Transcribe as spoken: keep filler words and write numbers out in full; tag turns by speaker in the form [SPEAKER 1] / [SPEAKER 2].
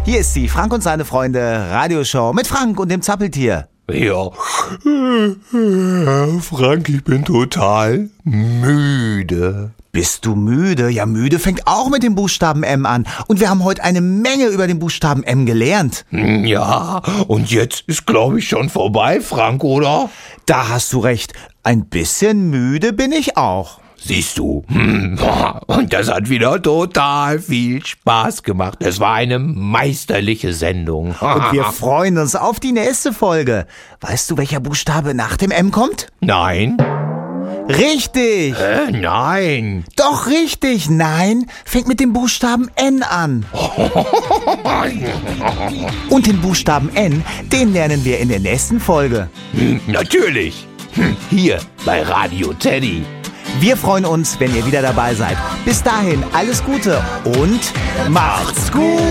[SPEAKER 1] Hier ist sie, Frank und seine Freunde, Radioshow mit Frank und dem Zappeltier.
[SPEAKER 2] Ja, Frank, ich bin total müde.
[SPEAKER 1] Bist du müde? Ja, müde fängt auch mit dem Buchstaben M an. Und wir haben heute eine Menge über den Buchstaben M gelernt.
[SPEAKER 2] Ja, und jetzt ist, glaube ich, schon vorbei, Frank, oder?
[SPEAKER 1] Da hast du recht. Ein bisschen müde bin ich auch.
[SPEAKER 2] Siehst du, und das hat wieder total viel Spaß gemacht. Es war eine meisterliche Sendung.
[SPEAKER 1] Und wir freuen uns auf die nächste Folge. Weißt du, welcher Buchstabe nach dem M kommt?
[SPEAKER 2] Nein.
[SPEAKER 1] Richtig.
[SPEAKER 2] Äh, nein.
[SPEAKER 1] Doch richtig. Nein, fängt mit dem Buchstaben N an. Und den Buchstaben N, den lernen wir in der nächsten Folge.
[SPEAKER 2] Natürlich. Hier bei Radio Teddy.
[SPEAKER 1] Wir freuen uns, wenn ihr wieder dabei seid. Bis dahin, alles Gute und macht's gut!